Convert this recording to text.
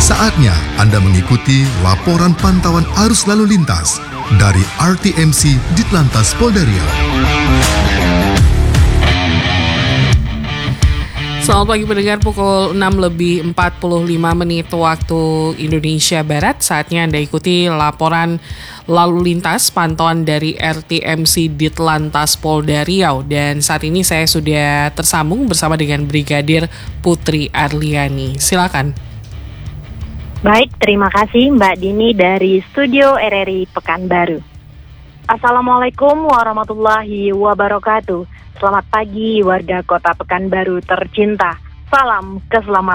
Saatnya Anda mengikuti laporan pantauan arus lalu lintas dari RTMC Ditlantas Polda Riau. Selamat pagi pendengar, pukul 6:45 waktu Indonesia Barat. Saatnya Anda ikuti laporan lalu lintas pantauan dari RTMC Ditlantas Polda Riau. Dan saat ini saya sudah tersambung bersama dengan Brigadir Putri Arliani. Silakan. Baik, terima kasih Mbak Dini dari Studio RRI Pekanbaru. Assalamualaikum warahmatullahi wabarakatuh. Selamat pagi warga kota Pekanbaru tercinta. Salam keselamatan.